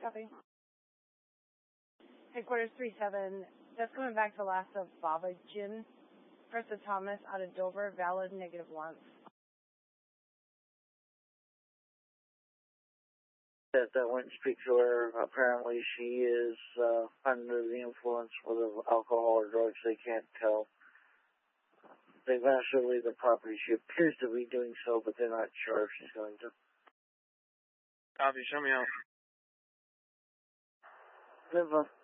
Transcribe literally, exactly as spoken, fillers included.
Copy. Headquarters three seven, just going back to last of Baba Jin, Krista Thomas out of Dover, valid negative once. That that went and speak to her. Apparently she is uh, under the influence whether of alcohol or drugs. They can't tell. They've asked her to leave the property. She appears to be doing so, but they're not sure if she's going to. Copy. Show me out. Live